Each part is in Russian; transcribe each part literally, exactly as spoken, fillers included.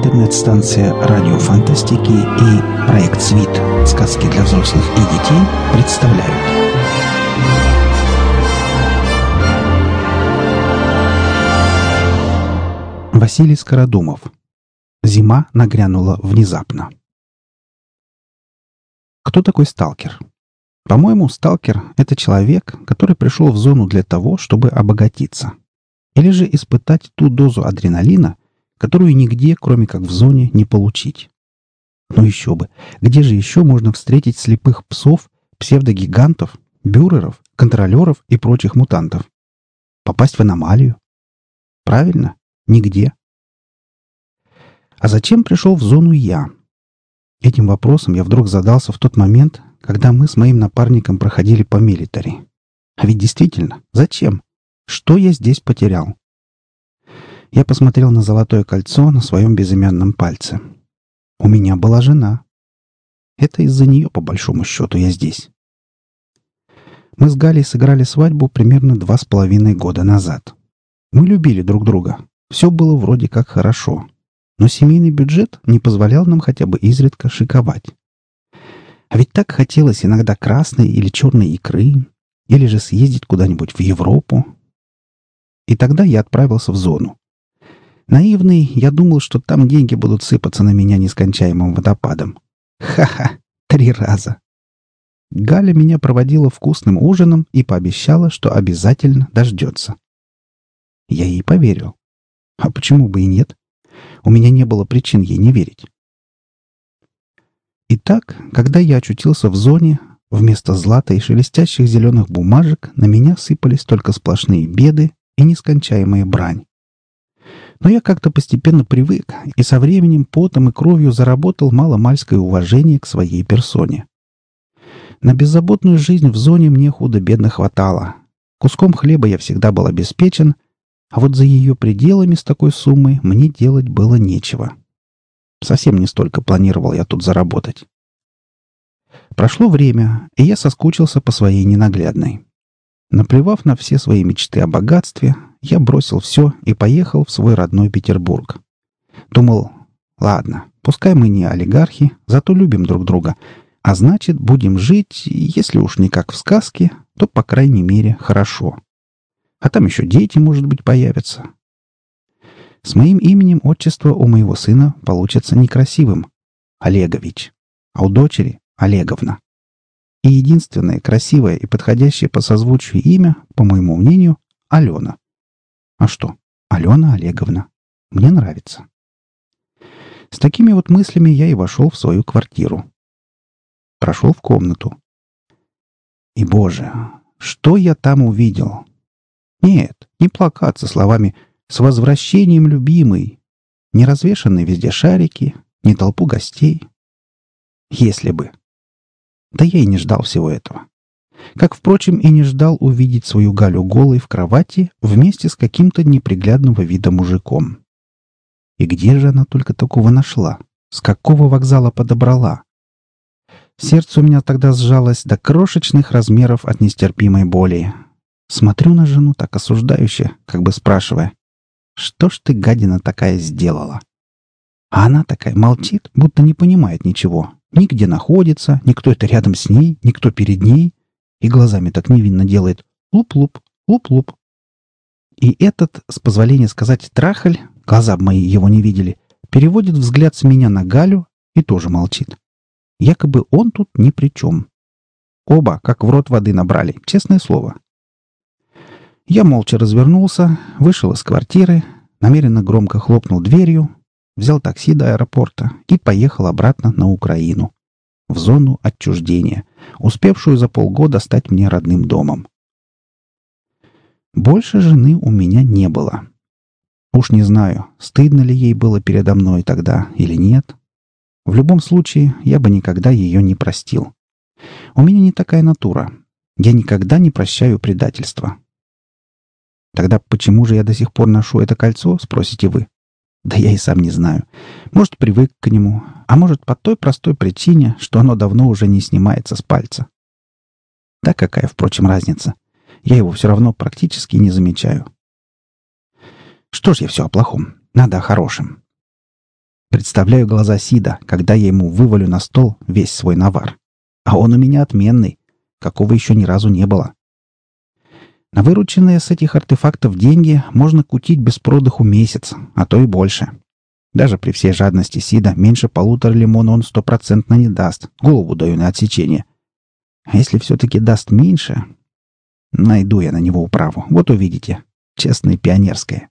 интернет-станция радио фантастики и проект «Свит. Сказки для взрослых и детей» представляют. Василий Скородумов. Зима нагрянула внезапно. Кто такой сталкер? По-моему, сталкер — это человек, который пришел в зону для того, чтобы обогатиться. Или же испытать ту дозу адреналина, которую нигде, кроме как в зоне, не получить. Ну еще бы, где же еще можно встретить слепых псов, псевдогигантов, бюреров, контролеров и прочих мутантов? Попасть в аномалию? Правильно, нигде. А зачем пришел в зону я? Этим вопросом я вдруг задался в тот момент, когда мы с моим напарником проходили по милитари. А ведь действительно, зачем? Что я здесь потерял? Я посмотрел на золотое кольцо на своем безымянном пальце. У меня была жена. Это из-за нее, по большому счету, я здесь. Мы с Галей сыграли свадьбу примерно два с половиной года назад. Мы любили друг друга. Все было вроде как хорошо. Но семейный бюджет не позволял нам хотя бы изредка шиковать. А ведь так хотелось иногда красной или черной икры, или же съездить куда-нибудь в Европу. И тогда я отправился в зону. Наивный, я думал, что там деньги будут сыпаться на меня нескончаемым водопадом. Ха-ха, три раза. Галя меня проводила вкусным ужином и пообещала, что обязательно дождется. Я ей поверил. А почему бы и нет? У меня не было причин ей не верить. Итак, когда я очутился в зоне, вместо злата и шелестящих зеленых бумажек на меня сыпались только сплошные беды и нескончаемая брань. Но я как-то постепенно привык и со временем потом и кровью заработал маломальское уважение к своей персоне. На беззаботную жизнь в зоне мне худо-бедно хватало. Куском хлеба я всегда был обеспечен, а вот за ее пределами с такой суммой мне делать было нечего. Совсем не столько планировал я тут заработать. Прошло время, и я соскучился по своей ненаглядной. Наплевав на все свои мечты о богатстве, я бросил все и поехал в свой родной Петербург. Думал, ладно, пускай мы не олигархи, зато любим друг друга, а значит, будем жить, если уж не как в сказке, то, по крайней мере, хорошо. А там еще дети, может быть, появятся. С моим именем отчество у моего сына получится некрасивым — Олегович, а у дочери — Олеговна. И единственное красивое и подходящее по созвучию имя, по моему мнению, — Алена. А что? Алена Олеговна. Мне нравится. С такими вот мыслями я и вошел в свою квартиру. Прошел в комнату. И, боже, что я там увидел? Нет, не плакат со словами «С возвращением, любимый!», не развешанные везде шарики, не толпу гостей. Если бы. Да я и не ждал всего этого. Как, впрочем, и не ждал увидеть свою Галю голой в кровати вместе с каким-то неприглядного вида мужиком. И где же она только такого нашла? С какого вокзала подобрала? Сердце у меня тогда сжалось до крошечных размеров от нестерпимой боли. Смотрю на жену так осуждающе, как бы спрашивая, «Что ж ты, гадина, такая сделала?» А она такая молчит, будто не понимает ничего. Нигде находится, никто это рядом с ней, никто перед ней. И глазами так невинно делает луп-луп, луп-луп. И этот, с позволения сказать, трахаль, глаза б мои его не видели, переводит взгляд с меня на Галю и тоже молчит. Якобы он тут ни при чем. Оба, как в рот воды набрали, честное слово. Я молча развернулся, вышел из квартиры, намеренно громко хлопнул дверью, взял такси до аэропорта и поехал обратно на Украину. В зону отчуждения, успевшую за полгода стать мне родным домом. Больше жены у меня не было. Уж не знаю, стыдно ли ей было передо мной тогда или нет. В любом случае, я бы никогда ее не простил. У меня не такая натура. Я никогда не прощаю предательства. Тогда почему же я до сих пор ношу это кольцо, спросите вы? Да я и сам не знаю. Может, привык к нему, а может, по той простой причине, что оно давно уже не снимается с пальца. Да какая, впрочем, разница? Я его все равно практически не замечаю. Что ж я все о плохом? Надо о хорошем. Представляю глаза Сида, когда я ему вывалю на стол весь свой навар. А он у меня отменный, какого еще ни разу не было. На вырученные с этих артефактов деньги можно кутить без продыху месяц, а то и больше. Даже при всей жадности Сида меньше полутора лимона он стопроцентно не даст. Голову даю на отсечение. А если все-таки даст меньше, найду я на него управу. Вот увидите. Честное пионерское.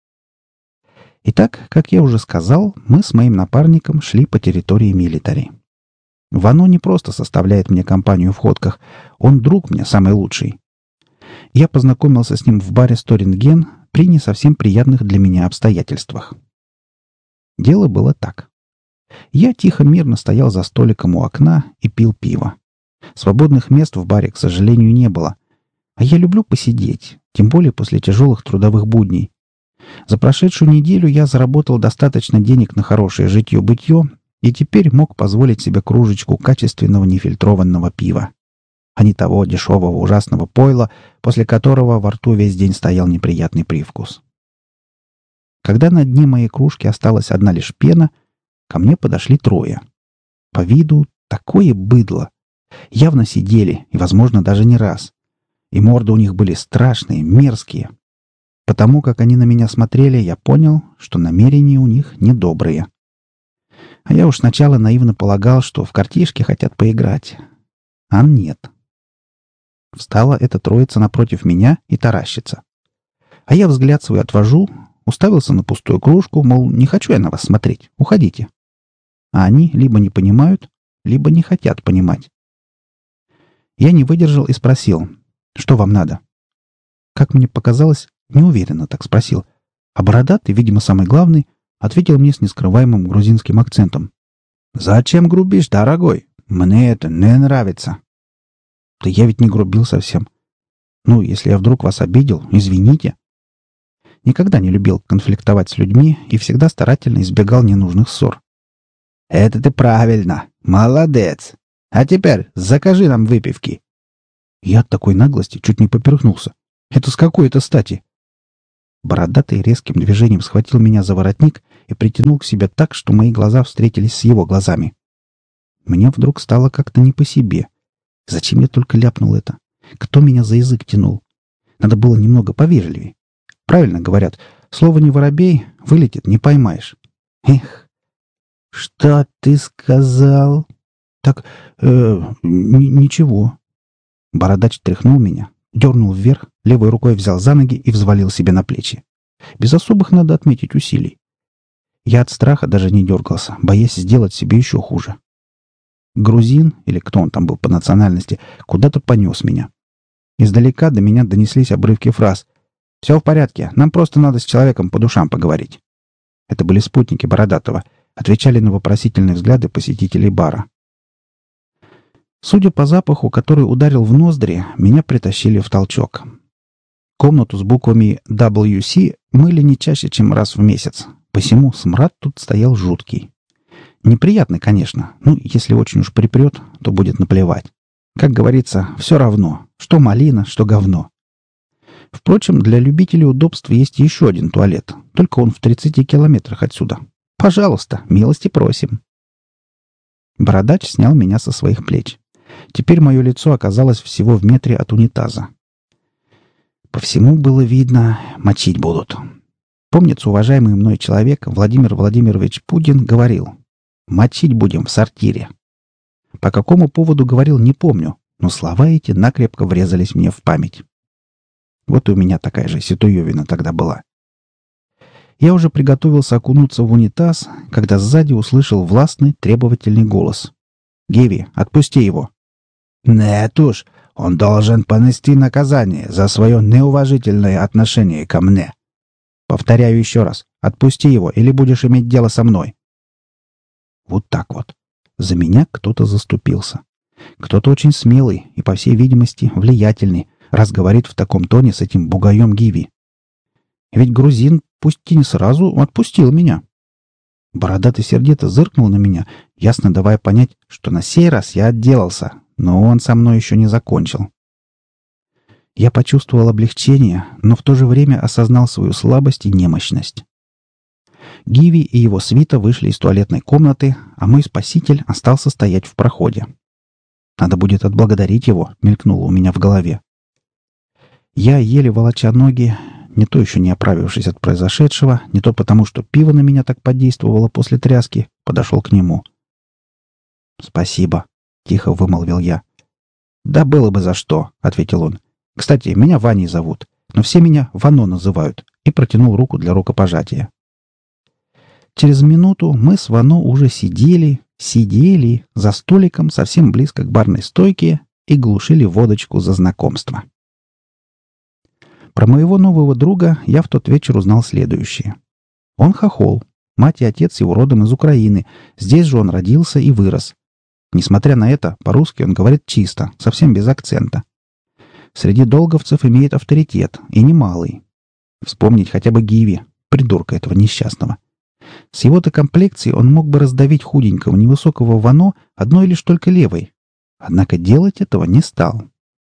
Итак, как я уже сказал, мы с моим напарником шли по территории милитари. Вано не просто составляет мне компанию в ходках, он друг мне самый лучший. Я познакомился с ним в баре «Сторинген» при не совсем приятных для меня обстоятельствах. Дело было так. Я тихо-мирно стоял за столиком у окна и пил пиво. Свободных мест в баре, к сожалению, не было. А я люблю посидеть, тем более после тяжелых трудовых будней. За прошедшую неделю я заработал достаточно денег на хорошее житье-бытье и теперь мог позволить себе кружечку качественного нефильтрованного пива, а не того дешевого ужасного пойла, после которого во рту весь день стоял неприятный привкус. Когда на дне моей кружки осталась одна лишь пена, ко мне подошли трое. По виду такое быдло. Явно сидели, и, возможно, даже не раз. И морды у них были страшные, мерзкие. Потому как они на меня смотрели, я понял, что намерения у них недобрые. А я уж сначала наивно полагал, что в картишки хотят поиграть. А нет. Встала эта троица напротив меня и таращится. А я взгляд свой отвожу, уставился на пустую кружку, мол, не хочу я на вас смотреть, уходите. А они либо не понимают, либо не хотят понимать. Я не выдержал и спросил, что вам надо? Как мне показалось, неуверенно так спросил. А бородатый, видимо, самый главный, ответил мне с нескрываемым грузинским акцентом. «Зачем грубишь, дорогой? Мне это не нравится». «Да я ведь не грубил совсем. Ну, если я вдруг вас обидел, извините». Никогда не любил конфликтовать с людьми и всегда старательно избегал ненужных ссор. «Это ты правильно. Молодец. А теперь закажи нам выпивки». Я от такой наглости чуть не поперхнулся. «Это с какой это стати?» Бородатый резким движением схватил меня за воротник и притянул к себе так, что мои глаза встретились с его глазами. Мне вдруг стало как-то не по себе. Зачем я только ляпнул это? Кто меня за язык тянул? Надо было немного повежливее. Правильно говорят, слово не воробей, вылетит, не поймаешь. Эх, что ты сказал? Так, э, ничего. Бородач тряхнул меня, дернул вверх, левой рукой взял за ноги и взвалил себе на плечи. Без особых, надо отметить, усилий. Я от страха даже не дергался, боясь сделать себе еще хуже. Грузин, или кто он там был по национальности, куда-то понес меня. Издалека до меня донеслись обрывки фраз. «Все в порядке, нам просто надо с человеком по душам поговорить». Это были спутники Бородатого, отвечали на вопросительные взгляды посетителей бара. Судя по запаху, который ударил в ноздри, меня притащили в толчок. Комнату с буквами дабл ю си мыли не чаще, чем раз в месяц, посему смрад тут стоял жуткий. Неприятный, конечно, ну, если очень уж припрет, то будет наплевать. Как говорится, все равно, что малина, что говно. Впрочем, для любителей удобств есть еще один туалет, только он в тридцати километрах отсюда. Пожалуйста, милости просим. Бородач снял меня со своих плеч. Теперь мое лицо оказалось всего в метре от унитаза. По всему было видно, мочить будут. Помнится, уважаемый мной человек Владимир Владимирович Путин говорил: «Мочить будем в сортире». По какому поводу говорил, не помню, но слова эти накрепко врезались мне в память. Вот и у меня такая же ситуевина тогда была. Я уже приготовился окунуться в унитаз, когда сзади услышал властный, требовательный голос. «Геви, отпусти его!» «Нет уж, он должен понести наказание за свое неуважительное отношение ко мне». «Повторяю еще раз, отпусти его, или будешь иметь дело со мной». Вот так вот. За меня кто-то заступился. Кто-то очень смелый и, по всей видимости, влиятельный, раз говорит в таком тоне с этим бугаем Гиви. Ведь грузин, пусть и не сразу, отпустил меня. Бородатый сердито зыркнул на меня, ясно давая понять, что на сей раз я отделался, но он со мной еще не закончил. Я почувствовал облегчение, но в то же время осознал свою слабость и немощность. Гиви и его свита вышли из туалетной комнаты, а мой спаситель остался стоять в проходе. «Надо будет отблагодарить его», — мелькнуло у меня в голове. Я, еле волоча ноги, не то еще не оправившись от произошедшего, не то потому, что пиво на меня так подействовало после тряски, подошел к нему. «Спасибо», — тихо вымолвил я. «Да было бы за что», — ответил он. «Кстати, меня Ваней зовут, но все меня Вано называют», и протянул руку для рукопожатия. Через минуту мы с Вано уже сидели, сидели за столиком совсем близко к барной стойке и глушили водочку за знакомство. Про моего нового друга я в тот вечер узнал следующее. Он хохол. Мать и отец его родом из Украины. Здесь же он родился и вырос. Несмотря на это, по-русски он говорит чисто, совсем без акцента. Среди долговцев имеет авторитет, и немалый. Вспомнить хотя бы Гиви, придурка этого несчастного. С его-то комплекцией он мог бы раздавить худенького невысокого Вано одной лишь только левой. Однако делать этого не стал.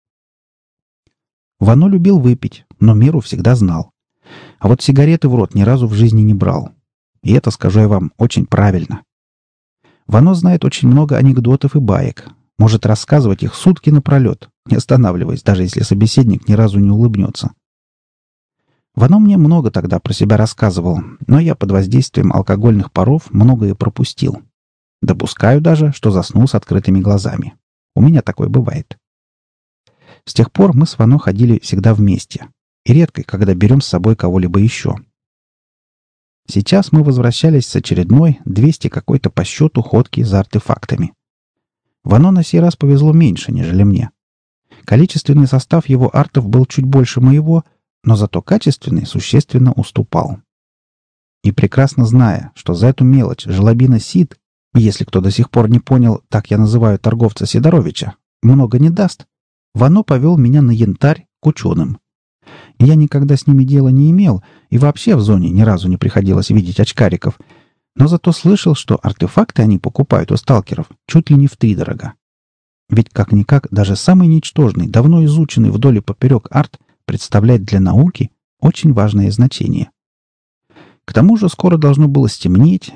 Вано любил выпить, но меру всегда знал. А вот сигареты в рот ни разу в жизни не брал. И это, скажу я вам, очень правильно. Вано знает очень много анекдотов и баек. Может рассказывать их сутки напролет, не останавливаясь, даже если собеседник ни разу не улыбнется. Вано мне много тогда про себя рассказывал, но я под воздействием алкогольных паров многое пропустил. Допускаю даже, что заснул с открытыми глазами. У меня такое бывает. С тех пор мы с Вано ходили всегда вместе. И редко, когда берем с собой кого-либо еще. Сейчас мы возвращались с очередной двести какой-то по счету ходки за артефактами. Вано на сей раз повезло меньше, нежели мне. Количественный состав его артов был чуть больше моего, но зато качественный существенно уступал. И прекрасно зная, что за эту мелочь жлобина Сид, если кто до сих пор не понял, так я называю торговца Сидоровича, много не даст, Вано повел меня на янтарь к ученым. Я никогда с ними дела не имел, и вообще в зоне ни разу не приходилось видеть очкариков, но зато слышал, что артефакты они покупают у сталкеров чуть ли не втридорога. Ведь как-никак даже самый ничтожный, давно изученный вдоль и поперек арт представляет для науки очень важное значение. К тому же скоро должно было стемнеть,